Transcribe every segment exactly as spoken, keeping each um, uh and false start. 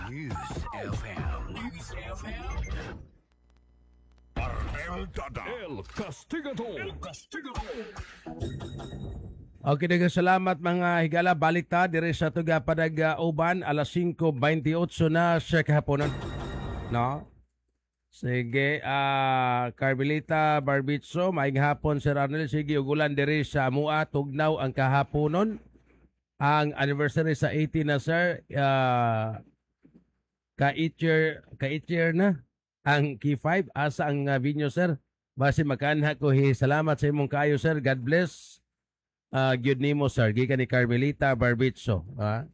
News F M. News F M. El Dada. El Castigador. El Castigador. Okay, daghang salamat mga higala. Balik ta diri sa tuga padag uban alas singko twenty-eight na sa kahaponan. No? Sige, ah Carmelita Barbitso, maayong hapon Sir Arnel. Sige, ugulan diri sa Amua, tugnaw ang kahaponon. Ang anniversary sa eighteen na sir, uh, ka-eight year, ka-eight year na ang K five. Asa ang uh, video sir? Basi makanha ko hi. Salamat sa imong kayo sir. God bless. Uh, good nimo sir. Gikan ni Carmelita Barbitso. Ha?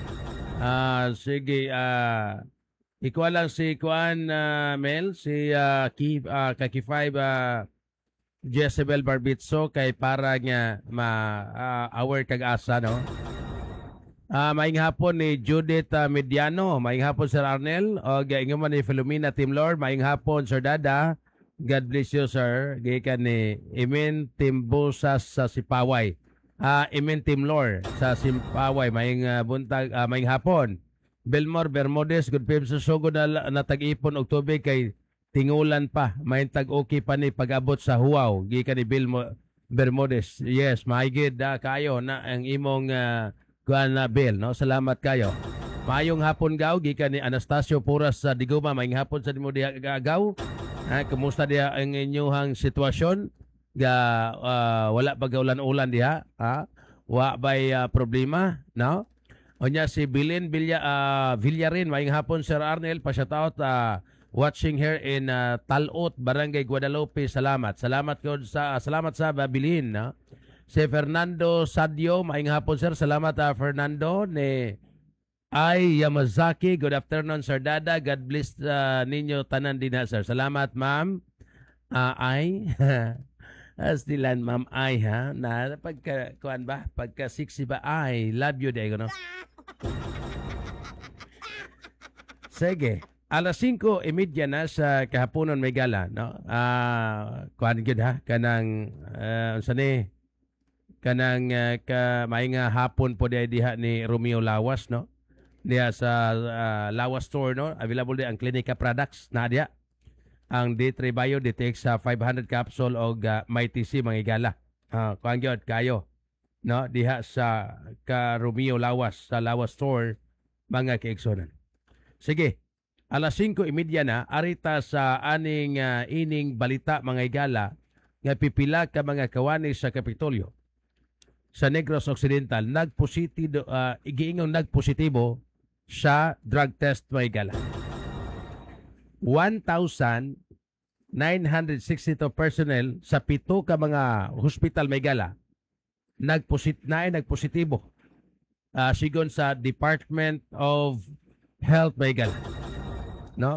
Uh, sige, uh, ikaw lang si Kuan uh, Mel, si uh, Ki, uh, Kaki five uh, Jezebel Barbitso kay para nga ma uh, our kag-asa no. Uh, maing hapon ni Judith uh, Mediano, maing hapon Sir Arnel, o gaingon man ni Filomena Timlor, maing hapon Sir Dada. God bless you sir. Gikan ni Imin Timbusas sa Sipaway. Ah, uh, Imin Timlor sa Sipaway, maing uh, buntag uh, maing hapon. Belmore Bermudez, good pim sa sugo na, na tag-ipon og tubig kay tingulan pa. May tag-okay pa ni pag-abot sa huwaw. Gikan ni Belmore Bermudez. Yes, maigid uh, kayo na ang imong uh, kuan na bill, no? Salamat kayo. Mayong hapon gaw gikan ni Anastasio Puras sa Diguma, maayong hapon sa dimo diha gaw. Ha, kumusta diha ang inyong sitwasyon? Ga uh, wala pa ulan-ulan diha, ha? Wa bay uh, problema, no? Onya si Bilin Villa uh, Villarin, maayong hapon Sir Arnel, pa-shout out uh, watching here in uh, Talot, Barangay Guadalupe. Salamat. Salamat ko sa uh, salamat sa Bilin, no? Si Fernando Sadio, maayong hapon sir. Salamat uh, Fernando ni Ay Yamazaki. Good afternoon Sir Dada. God bless uh, ninyo tanan din ha sir. Salamat ma'am. Uh, ay Astilan ma'am ay ha. Na pagka kuan ba? Pagka sexy ba? I love you day ko no. Sige. Alas singko imidya na sa kahaponon may gala no. Ah uh, kuan gid ha kanang uh, sani kanang uh, ka maayong hapon po diha diha ni Romeo Lawas no. Diha sa uh, Lawas store no. Available di ang Clinica products na diha. Ang D three Bio detect sa five hundred capsule og uh, Mighty C mga igala. Ah, uh, kuan gyud kayo no diha sa ka Romeo Lawas sa Lawas store mga kaigsonan. Sige. Alas singko imidya na arita sa aning uh, ining balita mga igala nga pipila ka mga kawani sa Kapitolyo sa Negros Occidental nagpositibo uh, igiingong nagpositibo sa drug test mga igala. one thousand nine hundred sixty-two personnel sa pito ka mga hospital may gala nagposit na ay nagpositibo uh, sigon sa Department of Health may gala no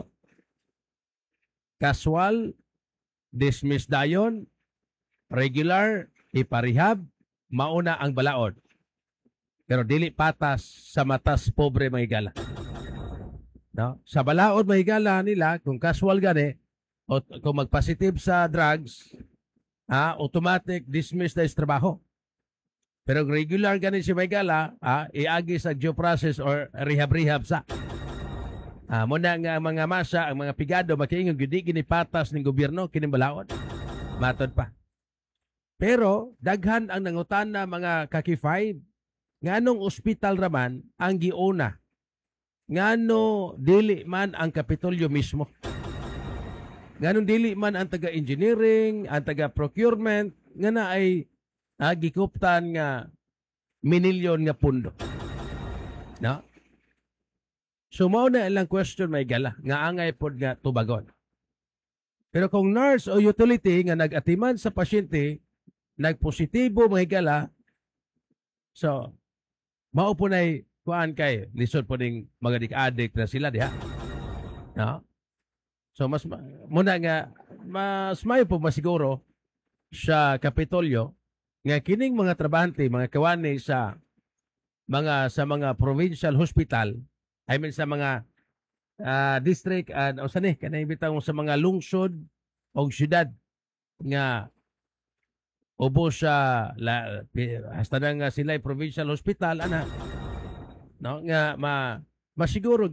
casual dismiss dayon regular iparehab mauna ang balaod pero dili patas sa matas pobre may gala no sa balaod may gala nila kung casual gani o kung magpositive sa drugs, ah, automatic dismiss na is trabaho. Pero regular gani si Maygala, ah, iagi sa due process or rehab-rehab sa. Ah, muna nga mga masa, ang mga pigado, makiingog, hindi ginipatas ng gobyerno, kinibalaon. Matod pa. Pero, daghan ang nangutan na mga kaki-five, nga nung ospital raman, ang giuna. Nga no, dili man ang Kapitolyo mismo. Ganun dili man ang taga-engineering, ang taga-procurement, nga na ay ah, gikuptan nga minilyon nga pundo. No? So, mao na ilang question may gala, nga angay pod nga tubagon. Pero kung nurse o utility nga nag-atiman sa pasyente, nagpositibo may gala, so, mao po na'y kuhaan kay, lisod po ning mga dik-adik na sila diha. No? So mas muna nga mas mayo po masiguro sa Kapitolyo nga kining mga trabahante, mga kawani sa mga sa mga provincial hospital, I mean sa mga uh, district and uh, o sani kanay bitaw sa mga lungsod o syudad nga ubos sa la, hasta na nga sila provincial hospital ana no nga ma masiguro